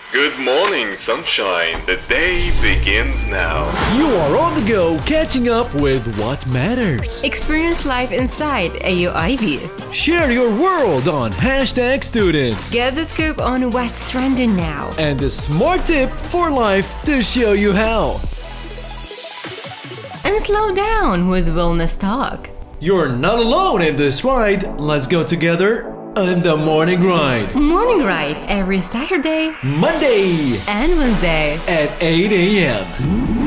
Good morning, sunshine. The day begins now. You are on the go, catching up with what matters. Experience life inside AUIB. Share your world on #students. Get the scoop on what's trending now. And a smart tip for life to show you how. And slow down with wellness talk. You're not alone in this ride. Let's go together on the morning ride. Morning ride every Saturday, Monday and Wednesday at 8 a.m.